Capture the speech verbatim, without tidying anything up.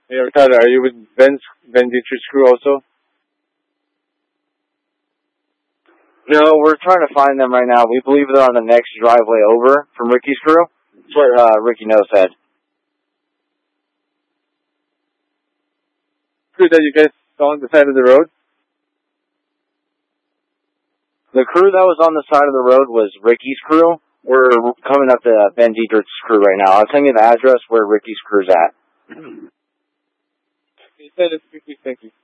Hey, Ricardo, are you with Ben's, Ben Dietrich's crew also? No, we're trying to find them right now. We believe they're on the next driveway over from Ricky's crew. That's what uh, Ricky knows said. Crew that you guys saw on the side of the road? The crew that was on the side of the road was Ricky's crew. We're coming up to Ben Dietrich's crew right now. I'll send you the address where Ricky's crew's at. You said it's quickly, thank you.